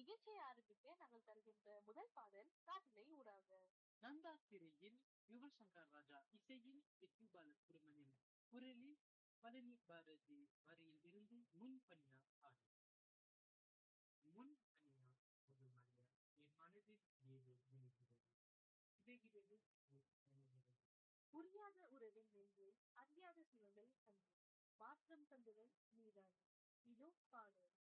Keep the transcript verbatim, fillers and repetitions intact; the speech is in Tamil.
நிகழ்ச்சியை ஆரம்பிக்க நாங்கள் தருகின்ற முதல் பாடல் காட்டிலை ஊடாக. நந்தா திரையில் யுவன் சங்கர் ராஜா இசையில் வித்யூ பாலசுப்ரமணியம் குரலில் பழனி பாரதி வரியில் இருந்து முன் பணியா பாடல். முன் பணியா ஒரு மனிதர் என் மனதில் ஏதோ விழுகிறது சிதைகிறது நினைகிறது. புரியாத உறவின் நெஞ்சை அறியாத சுகங்கள் அன்று மாற்றம் தந்தவன் நீதான். இதோ பாடல்.